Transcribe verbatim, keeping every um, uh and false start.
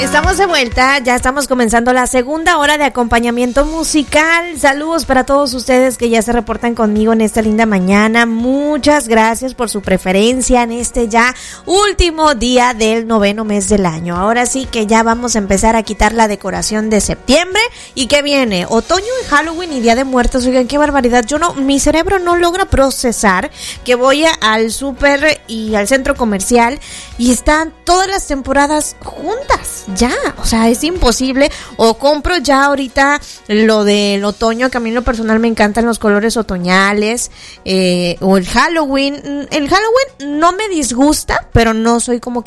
Estamos de vuelta, ya estamos comenzando la segunda hora de acompañamiento musical. Saludos para todos ustedes que ya se reportan conmigo en esta linda mañana. Muchas gracias por su preferencia en este ya último día del noveno mes del año. Ahora sí que ya vamos a empezar a quitar la decoración de septiembre. ¿Y qué viene? Otoño y Halloween y Día de Muertos. Oigan, qué barbaridad. Yo no, mi cerebro no logra procesar que voy a, al súper y al centro comercial y están todas las temporadas juntas. Ya, o sea, es imposible. O compro ya ahorita lo del otoño, que a mí en lo personal me encantan los colores otoñales, eh, o el Halloween. El Halloween no me disgusta, pero no soy como que